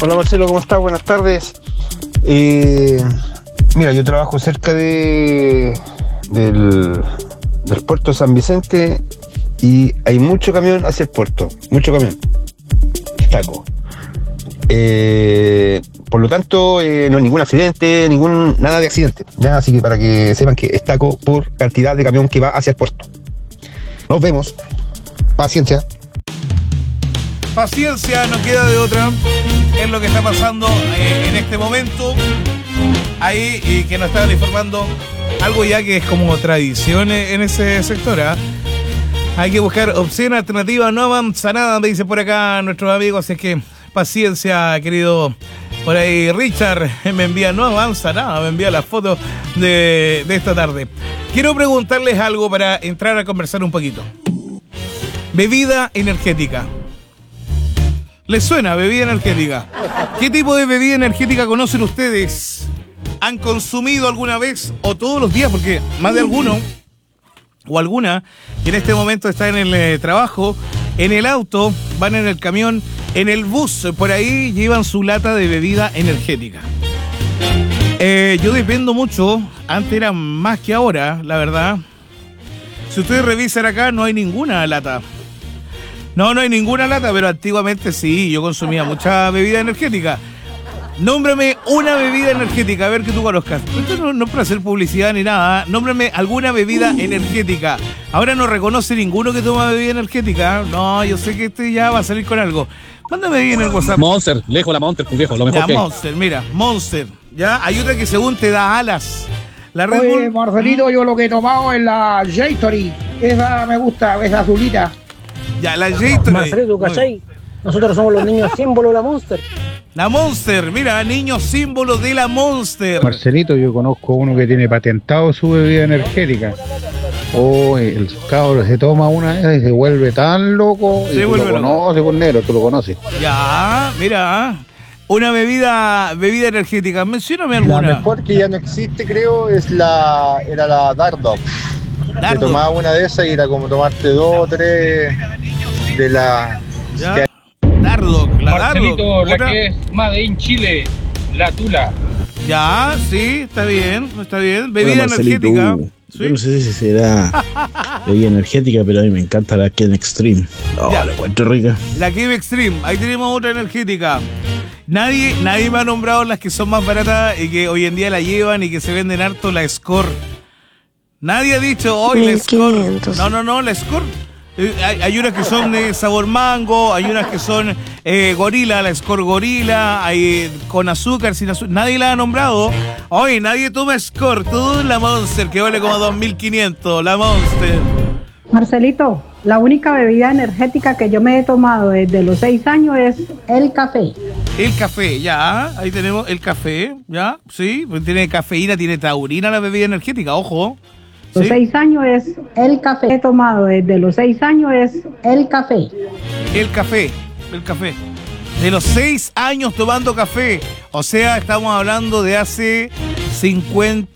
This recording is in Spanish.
Hola Marcelo, ¿cómo estás? Buenas tardes. Mira, yo trabajo cerca del puerto de San Vicente y hay mucho camión hacia el puerto, mucho camión, taco. Por lo tanto, no hay ningún accidente, nada de accidente, nada, así que para que sepan que es taco por cantidad de camión que va hacia el puerto. Nos vemos. Paciencia. Paciencia, no queda de otra. Es lo que está pasando en este momento. Ahí que nos estaban informando algo ya que es como tradición en ese sector. Hay que buscar opción alternativa, no avanza nada, me dice por acá nuestros amigos. Así que paciencia, querido. Por ahí Richard me envía, no avanza nada, me envía las fotos de esta tarde. Quiero preguntarles algo para entrar a conversar un poquito. Bebida energética. ¿Les suena bebida energética? ¿Qué tipo de bebida energética conocen ustedes? ¿Han consumido alguna vez o todos los días? Porque más de alguno o alguna que en este momento está en el trabajo, en el auto, van en el camión, en el bus, por ahí llevan su lata de bebida energética. Yo dependo mucho, antes era más que ahora, la verdad. Si ustedes revisan acá, no hay ninguna lata. No hay ninguna lata, pero antiguamente sí, yo consumía mucha bebida energética. Nómbrame una bebida energética, a ver que tú conozcas. Esto no es para hacer publicidad ni nada. Nómbrame alguna bebida energética. Ahora no reconoce ninguno que toma bebida energética. No, yo sé que este ya va a salir con algo. Mándame ahí en el WhatsApp. Monster, lejos la Monster, viejo, lo mejor ya, que hay. Monster, mira, Monster. Ya, hay otra que según te da alas. La Red Oye, Bull. Marcelito, yo lo que he tomado es la Gatorade. Esa me gusta, esa azulita. Ya, la Gatorade. Marcelito, ¿cachai? Nosotros somos los niños símbolo de la Monster. La Monster, mira, niño símbolo de la Monster. Marcelito, yo conozco uno que tiene patentado su bebida energética. El cabro se toma una vez y se vuelve tan loco. Se y vuelve tú lo loco. conoces, por negro, tú lo conoces. Ya, mira. Una bebida energética. Mencióname La alguna. mejor que ya no existe, creo, era la Dark Dog. Te Dardo. tomaba una de esas y era como tomarte 2 o 3 de la... Ya. Dardo, la Marcelito, Dardo. la ¿Otra? que es Made in Chile, la Tula. Ya, sí, está bien. Bebida Hola, Marcelito. energética. Yo no sé si será bebida energética, pero a mí me encanta la Ken Extreme. Ya. La encuentro rica. La Kiwi Extreme, ahí tenemos otra energética. Nadie me ha nombrado las que son más baratas y que hoy en día la llevan y que se venden harto, la Score. Nadie ha dicho hoy la Score. 1500. No, la Score. Hay unas que son de sabor mango, hay unas que son gorila, la Score gorila, hay con azúcar, sin azúcar. Nadie la ha nombrado. Hoy nadie toma Score, todo la Monster que vale como 2.500, la Monster. Marcelito, la única bebida energética que yo me he tomado desde los 6 años es el café. El café, ya, ahí tenemos el café, ya, sí, pues tiene cafeína, tiene taurina la bebida energética, ojo. Los ¿sí? 6 años es el café. He tomado desde los 6 años es el café. El café. De los 6 años tomando café, o sea, estamos hablando de hace 50